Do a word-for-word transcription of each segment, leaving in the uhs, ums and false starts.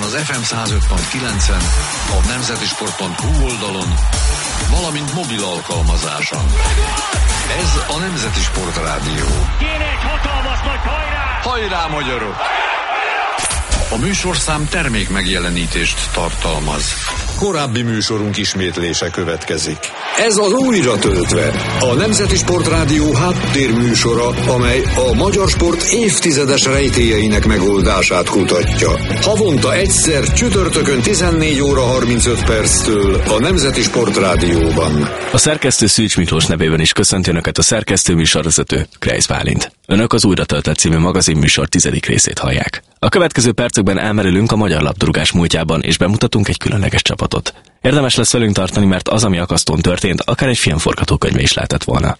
az ef em száz öt pont kilencen, a nemzetisport pont hu oldalon, valamint mobil alkalmazáson. Ez a Nemzeti Sport Rádió. Kéne egy hatalmas nagy hajrá! Hajrá, magyarok! A műsorszám termék megjelenítést tartalmaz. Korábbi műsorunk ismétlése következik. Ez az Újra töltve, a Nemzeti Sport Rádió háttérműsora, amely a magyar sport évtizedes rejtélyeinek megoldását kutatja. Havonta egyszer csütörtökön tizennégy óra harmincöt perctől a Nemzeti Sport Rádióban. A szerkesztő Szűcs Miklós nevében is köszönti Önöket a szerkesztő műsorvezető Kreisz Bálint. Önök az Újra töltve című magazinműsor tizedik részét hallják. A következő percekben elmerülünk a magyar labdarúgás múltjában, és bemutatunk egy különleges csapatot. Érdemes lesz velünk tartani, mert az, ami akasztón történt, akár egy filmforgatókönyve is lehetett volna.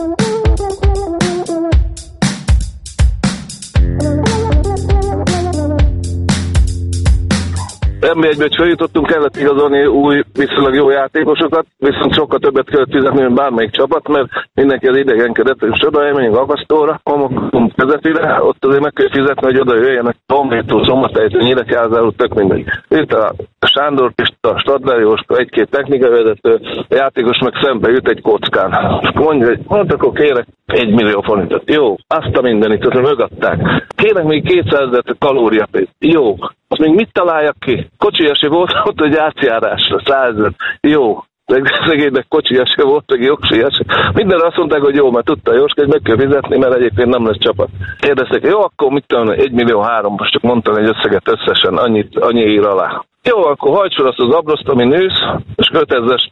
em bé egyben feljutottunk, kellett igazolni új, viszonylag jó játékosokat, viszont sokkal többet kellett fizetni, mint bármelyik csapat, mert mindenki az idegenkedett, és oda elmenjünk Akasztóra, Homokom közepére, ott azért meg kell fizetni, hogy oda jöjjenek Honvédtól, Szombathelytől, Nyíregyházáról, tök mindegy. Itt a Sándor Pista, Stadler Jóska, egy-két technikai vezető, a játékos meg szembe jut egy kockán. És mondja, hogy hát akkor kérek egy millió forintot. Jó, azt a mindenit, azt mögadták. Kérek még kétszázezer kalóriapét. Jó. Azt még mit találjak ki? Kocsija se volt ott a gyártjárásra, százezer. Jó. Szegénynek kocsija se volt, meg jogsija se. Mindenre azt mondták, hogy jó, mert tudta a Jóska, hogy meg kell fizetni, mert egyébként nem lesz csapat. Kérdezték, jó, akkor mit tudom, egy millió három, most csak mondtam egy összeget összesen, annyit, annyi ír alá. Jó, akkor hagyd fel azt az abroszt, ami nősz, és kötezes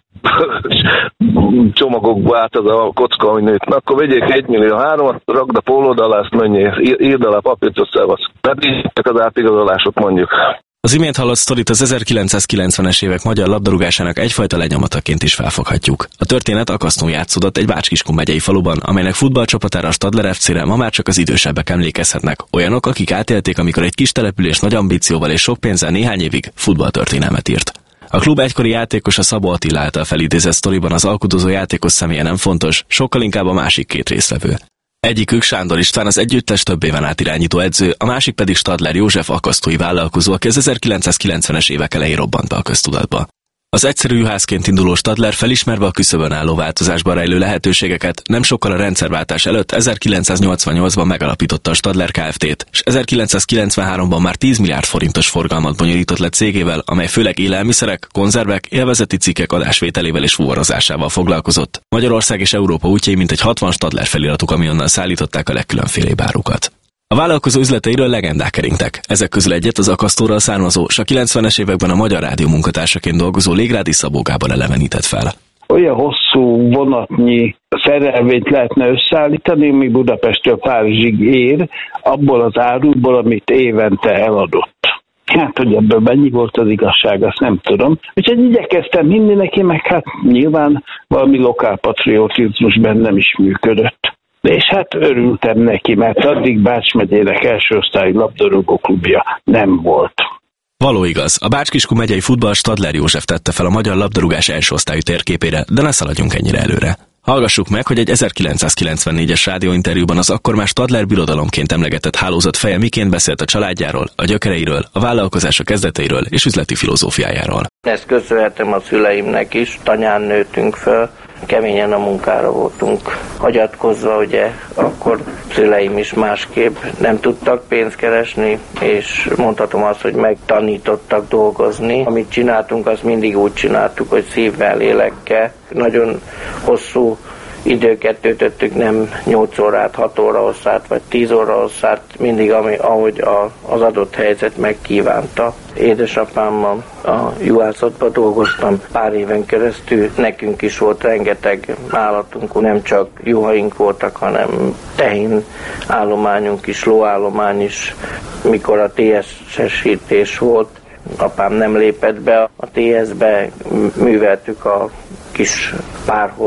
csomagokba át az a kocka, ami nőtt. Na, akkor vegyék egy millió háromat, rakd a pólód alá, azt menjél, írd alá papírt, azt szevasz. Tehát így az átigazolások, mondjuk. Az imént hallott sztorit az ezerkilencszázkilencvenes évek magyar labdarúgásának egyfajta lenyomataként is felfoghatjuk. A történet Akasztón játszódott egy Bács-Kiskun megyei faluban, amelynek futballcsapatára, a Stadler ef cére ma már csak az idősebbek emlékezhetnek. Olyanok, akik átélték, amikor egy kis település nagy ambícióval és sok pénzzel néhány évig futballtörténelmet írt. A klub egykori játékosa Szabó Attila által felidézett sztoriban az alkudozó játékos személye nem fontos, sokkal inkább a másik két résztvevő. Egyikük Sándor István, az együttes több éven át irányító edző, a másik pedig Stadler József, akasztói vállalkozó, aki az ezerkilencszázkilencvenes évek elején robbant be a köztudatba. Az egyszerű juhászként induló Stadler felismerve a küszöbön álló változásban rejlő lehetőségeket nem sokkal a rendszerváltás előtt ezerkilencszáznyolcvannyolcban megalapította a Stadler Kft-t, és ezerkilencszázkilencvenháromban már tíz milliárd forintos forgalmat bonyolított le cégével, amely főleg élelmiszerek, konzervek, élvezeti cikkek adásvételével és fuvarozásával foglalkozott. Magyarország és Európa útjai mintegy hatvan Stadler feliratú kamionnal szállították a legkülönfélébb árukat. A vállalkozó üzleteiről legendák keringtek. Ezek közül egyet az Akasztóról származó, s a kilencvenes években a Magyar Rádió munkatársaként dolgozó Légrádi Szabó Gábor elevenített fel. Olyan hosszú vonatnyi szerelvényt lehetne összeállítani, ami Budapesttől Párizsig ér, abból az árulból, amit évente eladott. Hát, hogy ebből mennyi volt az igazság, azt nem tudom. Úgyhogy igyekeztem hinni neki, meg hát nyilván valami lokálpatriotizmus bennem is működött. És hát örültem neki, mert addig Bács megyének első osztályú labdarúgó klubja nem volt. Való igaz, a Bács-Kiskun megyei futball Stadler József tette fel a magyar labdarúgás első osztályú térképére, de ne szaladjunk ennyire előre. Hallgassuk meg, hogy egy ezerkilencszázkilencvennégyes rádióinterjúban az akkor már Stadler birodalomként emlegetett hálózat feje miként beszélt a családjáról, a gyökereiről, a vállalkozása kezdeteiről és üzleti filozófiájáról. Ezt köszönhetem a szüleimnek is, tanyán nőttünk föl, keményen a munkára voltunk hagyatkozva, ugye akkor szüleim is másképp nem tudtak pénzt keresni, és mondhatom azt, hogy megtanítottak dolgozni. Amit csináltunk, azt mindig úgy csináltuk, hogy szívvel, lélekkel. Nagyon hosszú időket töltöttük, nem nyolc órát, hat óra hosszát, vagy tíz óra hosszát, mindig ami, ahogy a, az adott helyzet megkívánta. Édesapámmal a juhászatban dolgoztam pár éven keresztül, nekünk is volt rengeteg állatunk, nem csak juhaink voltak, hanem tehén állományunk is, lóállomány is. Mikor a té es-esítés volt, apám nem lépett be a té es-be, műveltük a kis párholt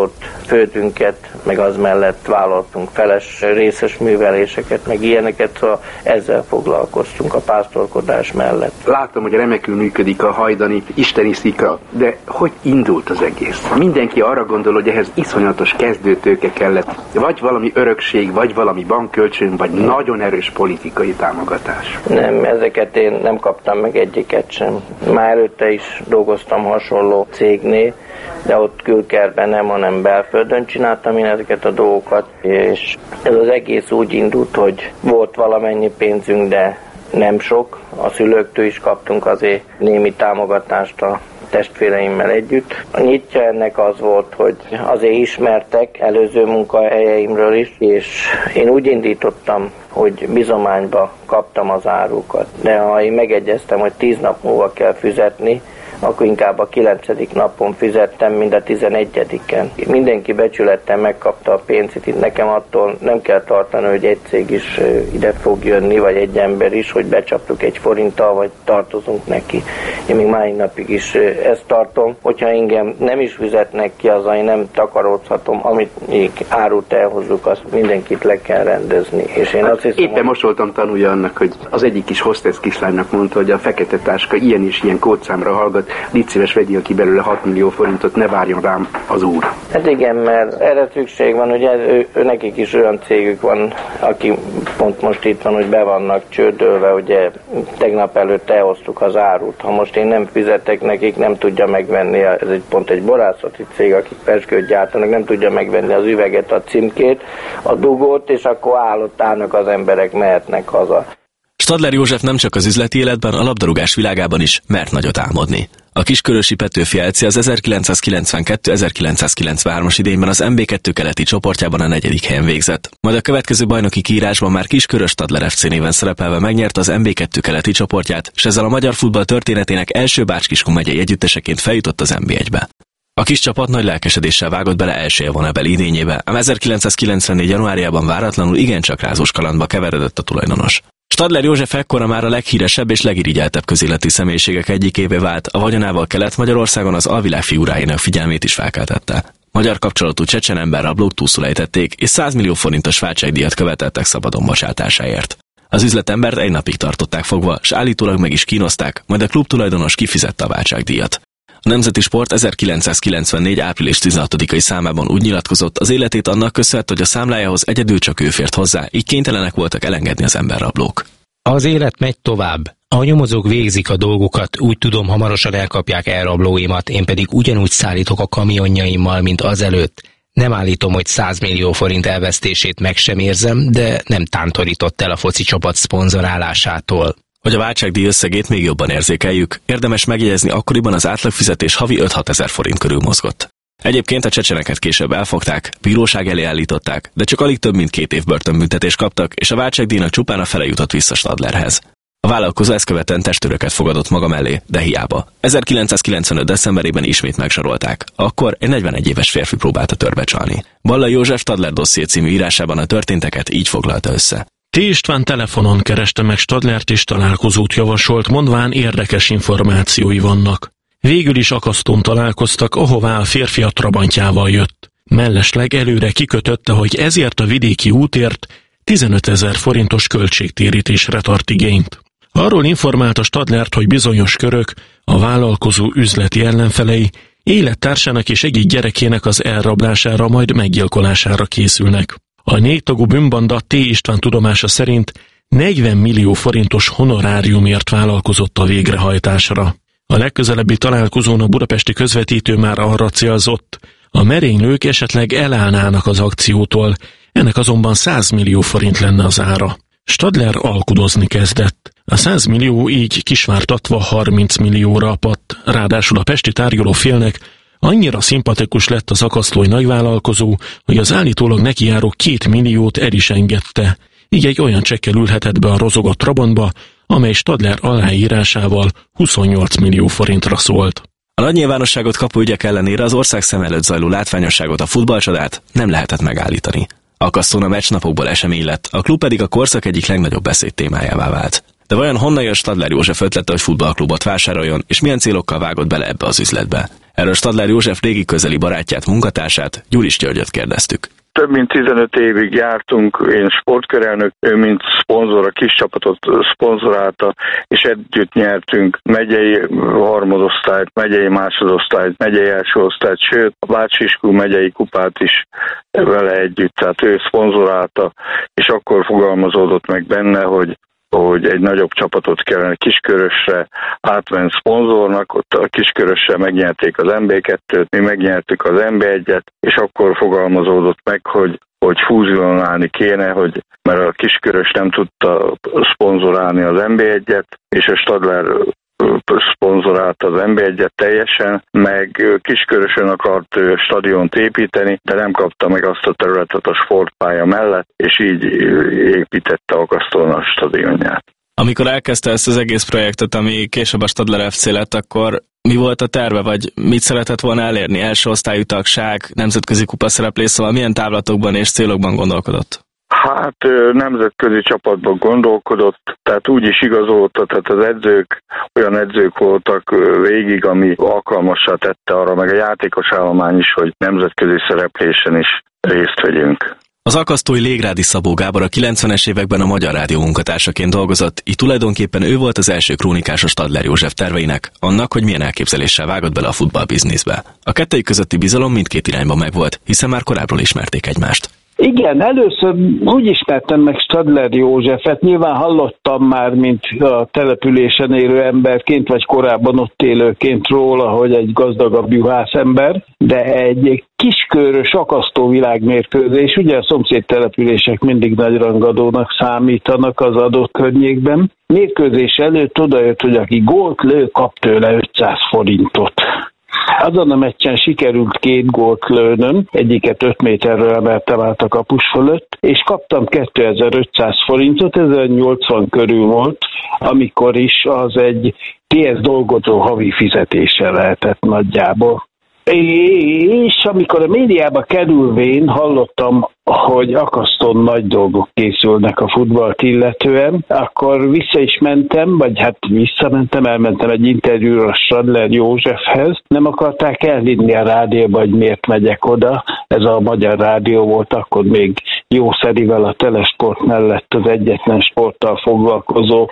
földünket, meg az mellett vállaltunk feles részes műveléseket, meg ilyeneket, szóval ezzel foglalkoztunk a pásztorkodás mellett. Látom, hogy remekül működik a hajdani isteni szikra, de hogy indult az egész? Mindenki arra gondol, hogy ehhez iszonyatos kezdőtőke kellett, vagy valami örökség, vagy valami bankkölcsön, vagy nagyon erős politikai támogatás. Nem, ezeket én nem kaptam meg egyiket sem. Már előtte is dolgoztam hasonló cégnél, de ott külkerben nem, hanem belföldön csináltam én ezeket a dolgokat, és ez az egész úgy indult, hogy volt valamennyi pénzünk, de nem sok. A szülőktől is kaptunk azért némi támogatást a testvéreimmel együtt. A nyitja ennek az volt, hogy azért ismertek előző munkahelyeimről is, és én úgy indítottam, hogy bizományba kaptam az árukat. De ha én megegyeztem, hogy tíz nap múlva kell fizetni, akkor inkább a kilencedik napon fizettem, mint a tizenegyediken. Mindenki becsülettel megkapta a pénzét, itt nekem attól nem kell tartani, hogy egy cég is ide fog jönni, vagy egy ember is, hogy becsaptuk egy forinttal, vagy tartozunk neki. Én még mai napig is ezt tartom, hogyha engem nem is fizetnek ki, azzal én nem takaródhatom, amit még árut elhozzuk, azt mindenkit le kell rendezni. És én azt hiszem, éppen most voltam tanulja annak, hogy az egyik kis hostess kislánynak mondta, hogy a fekete táska ilyen és ilyen kódszámra hallgat, légy szíves, vegyél ki belőle hat millió forintot, ne várjon rám az úr. Hát igen, mert erre szükség van, ugye ő, ő, nekik is olyan cégük van, aki pont most itt van, hogy be vannak csődölve, ugye tegnap előtt elhoztuk az árut. Ha most én nem fizetek nekik, nem tudja megvenni, ez egy pont egy borászati cég, akik pezsgőt gyártanak, nem tudja megvenni az üveget, a címkét, a dugót, és akkor állott állnak az emberek, mehetnek haza. Stadler József nem csak az üzleti életben, a labdarúgás világában is mert nagyot álmodni. A kiskörösi Petőfi Elci az ezerkilencszázkilencvenkettő-ezerkilencszázkilencvenhárom idényben az em bé kettő keleti csoportjában a negyedik helyen végzett. Majd a következő bajnoki kiírásban már kiskörös Stadler ef cé néven szerepelve megnyerte az em bé kettő keleti csoportját, és ezzel a magyar futball történetének első Bács-Kiskun megyei együtteseként feljutott az em bé egybe. A kis csapat nagy lelkesedéssel vágott bele első élvonabeli idényébe, ám ezerkilencszázkilencvennégy januárjában váratlanul igencsak rázós kalandba keveredett a tulajdonos. Stadler József ekkor már a leghíresebb és legirigyeltebb közéleti személyiségek egyikévé vált, a vagyonával Kelet-Magyarországon az alvilág figuráinak figyelmét is felkeltette. Magyar kapcsolatú csecsen emberrablók túlszul ejtették, és száz millió forintos váltságdíjat követeltek szabadon bocsátásáért. Az üzletembert egy napig tartották fogva, s állítólag meg is kínozták, majd a klub tulajdonos kifizette a váltságdíjat. A Nemzeti Sport ezerkilencszázkilencvennégy április tizenhatodikai számában úgy nyilatkozott, az életét annak köszönhet, hogy a számlájához egyedül csak ő fért hozzá, így kénytelenek voltak elengedni az emberrablók. Az élet megy tovább. A nyomozók végzik a dolgokat, úgy tudom, hamarosan elkapják elrablóimat, én pedig ugyanúgy szállítok a kamionjaimmal, mint azelőtt. Nem állítom, hogy száz millió forint elvesztését meg sem érzem, de nem tántorított el a foci csapat szponzorálásától. Hogy a váltságdíj összegét még jobban érzékeljük, érdemes megjegyezni, akkoriban az átlagfizetés havi öt-hat ezer forint körül mozgott. Egyébként a csecseneket később elfogták, bíróság elé állították, de csak alig több mint két év börtönbüntetést kaptak, és a váltságdíjnak csupán a fele jutott vissza Stadlerhez. A vállalkozó ezt követően testőröket fogadott maga mellé, de hiába. ezerkilencszázkilencvenöt decemberében ismét megzsarolták. Akkor egy negyvenegy éves férfi próbálta törbe csalni. Balla József Stadler dosszié című írásában a történteket így foglalta össze. T. István telefonon kereste meg Stadlert és találkozót javasolt, mondván érdekes információi vannak. Végül is Akasztón találkoztak, ahová a férfi a trabantjával jött. Mellesleg előre kikötötte, hogy ezért a vidéki útért tizenötezer forintos költségtérítésre tart igényt. Arról informálta Stadlert, hogy bizonyos körök, a vállalkozó üzleti ellenfelei, élettársának és egyik gyerekének az elrablására, majd meggyilkolására készülnek. A négytagú bűnbanda T. István tudomása szerint negyven millió forintos honoráriumért vállalkozott a végrehajtásra. A legközelebbi találkozón a budapesti közvetítő már arra célzott, a merénylők esetleg elállnának az akciótól, ennek azonban száz millió forint lenne az ára. Stadler alkudozni kezdett. A száz millió így kisvártatva harminc millióra apadt, ráadásul a pesti tárgyaló félnek annyira szimpatikus lett az akasztói nagyvállalkozó, hogy az állítólag nekijáró két milliót el is engedte, így egy olyan csekkel ülhetett be a rozogott Trabantba, amely Stadler aláírásával huszonnyolc millió forintra szólt. A nagy nyilvánosságot kapó ügyek ellenére az ország szem előtt zajló látványosságot, a futballcsodát nem lehetett megállítani. Akasztón a meccsnapokból esemény lett, a klub pedig a korszak egyik legnagyobb beszéd témájává vált. De vajon honnan jön Stadler József ötlete, hogy futballklubot vásároljon, és milyen célokkal vágott bele ebbe az üzletbe? Erről Stadler József régi közeli barátját, munkatársát, Gyuris Györgyöt kérdeztük. Több mint tizenöt évig jártunk, én sportkörelnök, ő mint szponzor, a kis csapatot szponzorálta, és együtt nyertünk megyei harmadosztályt, megyei másodosztályt, megyei első osztályt, sőt a Bács-Kiskun megyei kupát is vele együtt, tehát ő szponzorálta, és akkor fogalmazódott meg benne, hogy hogy egy nagyobb csapatot kellene Kiskörösre átvenni szponzornak, ott a Kiskörösre megnyerték az em bé kettőt, mi megnyertük az em bé egyet, és akkor fogalmazódott meg, hogy, hogy fúzionálni kéne, hogy, mert a Kiskörös nem tudta szponzorálni az em bé egyet, és a Stadler szponzorálta az em bé egyet teljesen, meg Kiskörösön akart stadiont építeni, de nem kapta meg azt a területet a sportpálya mellett, és így építette Akasztón a stadionját. Amikor elkezdte ezt az egész projektet, ami később a Stadler ef cé lett, akkor mi volt a terve, vagy mit szeretett volna elérni? Első osztályú tagság, nemzetközi kupaszereplés, szóval milyen távlatokban és célokban gondolkodott? Hát nemzetközi csapatban gondolkodott, tehát úgy is igazolta, tehát az edzők, olyan edzők voltak végig, ami alkalmassá tette arra, meg a játékos állomány is, hogy nemzetközi szereplésen is részt vegyünk. Az akasztói Légrádi Szabó Gábor a kilencvenes években a Magyar Rádió munkatársaként dolgozott, így tulajdonképpen ő volt az első krónikás a Stadler József terveinek, annak, hogy milyen elképzeléssel vágott bele a futballbizniszbe. A kettőjük közötti bizalom mindkét irányba megvolt, hiszen már korábbról ismerték egymást. Igen, először úgy ismertem meg Stadler Józsefet, nyilván hallottam már, mint a településen élő emberként, vagy korábban ott élőként róla, hogy egy gazdagabb juhászember, de egy kiskörös akasztó világmérkőzés, ugye a szomszéd települések mindig nagy rangadónak számítanak az adott környékben. Mérkőzés előtt odajött, hogy aki gólt lő, kap tőle ötszáz forintot. Azon a meccsen sikerült két gólt lőnöm, egyiket öt méterről emeltem át a kapus fölött, és kaptam kétezer-ötszáz forintot, ez nyolcvan körül volt, amikor is az egy té es dolgozó havi fizetése lehetett nagyjából. És amikor a médiába kerülvén hallottam, hogy Akasztón nagy dolgok készülnek a futballt illetően, akkor vissza is mentem, vagy hát visszamentem, elmentem egy interjúra a Stadler Józsefhez. Nem akarták elhinni a rádióba, hogy miért megyek oda. Ez a Magyar Rádió volt, akkor még jószerivel a Telesport mellett az egyetlen sporttal foglalkozó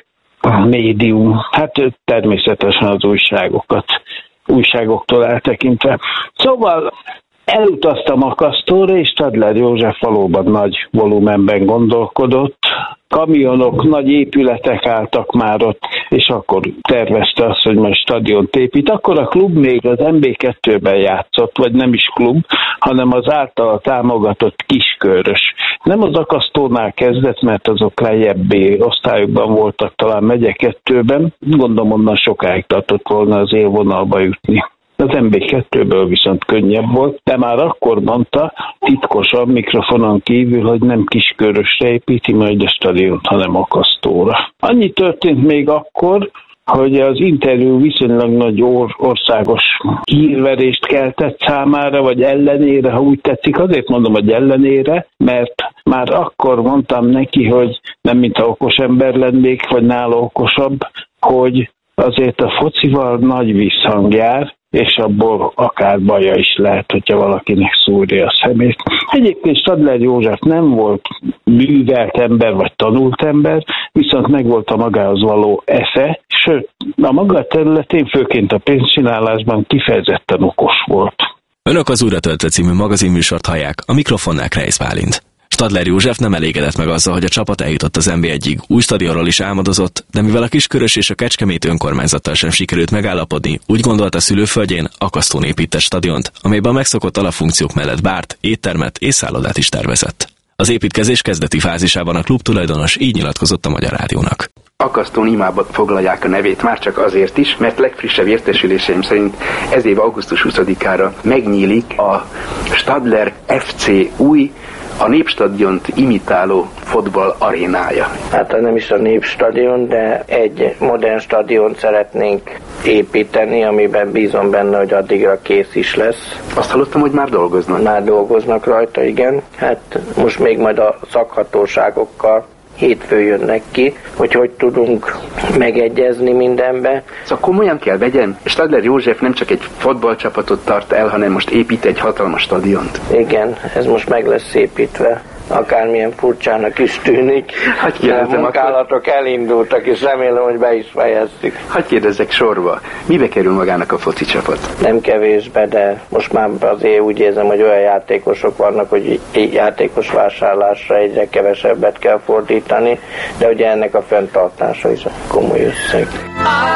médium. Hát természetesen az újságokat. újságoktól eltekintve. Szóval elutaztam Akasztóra, és Stadler József valóban nagy volumenben gondolkodott. Kamionok, nagy épületek álltak már ott, és akkor tervezte azt, hogy majd stadiont épít. Akkor a klub még az em bé kettőben játszott, vagy nem is klub, hanem az általa támogatott Kiskörös. Nem az Akasztónál kezdett, mert azok lejjebbi osztályokban voltak, talán megye kettőben. Gondolom, onnan sokáig tartott volna az élvonalba jutni. Az em bé kettőből viszont könnyebb volt, de már akkor mondta titkosan mikrofonon kívül, hogy nem Kiskörösre építi majd a stadiont, hanem Akasztóra. Annyi történt még akkor, hogy az interjú viszonylag nagy or- országos hírverést keltett számára, vagy ellenére, ha úgy tetszik. Azért mondom, hogy ellenére, mert már akkor mondtam neki, hogy nem mintha okos ember lennék, vagy nála okosabb, hogy azért a focival nagy visszhang jár, és abból akár baja is lehet, hogyha valakinek szúrja a szemét. Egyébként Stadler József nem volt művelt ember, vagy tanult ember, viszont megvolt a magához való esze, sőt, a maga területén, főként a pénzcsinálásban kifejezetten okos volt. Önök az Újra töltve című magazinműsort hallják, a mikrofonnál Kreisz Bálint. Stadler József nem elégedett meg azzal, hogy a csapat eljutott az em bé egyig, új stadionról is álmodozott, de mivel a Kiskörös és a Kecskemét önkormányzattal sem sikerült megállapodni, úgy gondolta szülőföldjén Akasztón épített stadiont, amelyben a megszokott alapfunkciók mellett bárt, éttermet és szállodát is tervezett. Az építkezés kezdeti fázisában a klub tulajdonos így nyilatkozott a Magyar Rádiónak. Akasztón imába foglalják a nevét, már csak azért is, mert legfrissebb értesüléseim szerint ez év augusztus huszadikára megnyílik a Stadler ef cé új, a Népstadiont imitáló fotball arénája. Hát nem is a Népstadion, de egy modern stadiont szeretnénk építeni, amiben bízom benne, hogy addigra kész is lesz. Azt hallottam, hogy már dolgoznak. Már dolgoznak rajta, igen. Hát most még majd a szakhatóságokkal hétfőn jönnek ki, hogy hogy tudunk megegyezni mindenbe. Szóval komolyan kell vegyem, Stadler József nem csak egy fotballcsapatot tart el, hanem most épít egy hatalmas stadiont. Igen, ez most meg lesz építve. Akármilyen furcsának is tűnik, de a munkálatok akkor... elindultak, és remélem, hogy be is fejezzük. Hadd kérdezzek sorba, mibe kerül magának a foci csapat? Nem kevésbe, de most már azért úgy érzem, hogy olyan játékosok vannak, hogy játékos vásárlásra egyre kevesebbet kell fordítani, de ugye ennek a fenntartása is komoly összeg.